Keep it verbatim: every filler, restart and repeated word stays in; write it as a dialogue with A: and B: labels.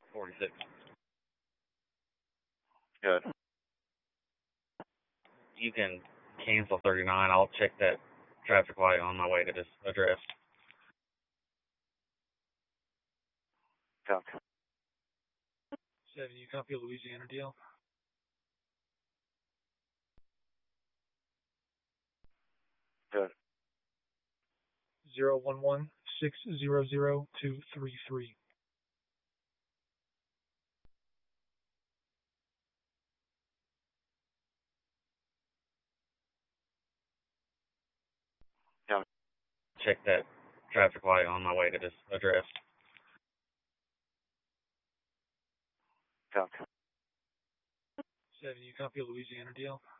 A: forty-six.
B: Good.
A: You can cancel thirty-nine. I'll check that traffic light on my way to this address.
B: Okay.
C: Seven, you copy a Louisiana deal?
B: Good.
C: Zero one one six zero zero two three three.
B: Yeah.
A: Check that traffic light on my way to this address.
B: Okay.
C: Seven, you copy a Louisiana deal?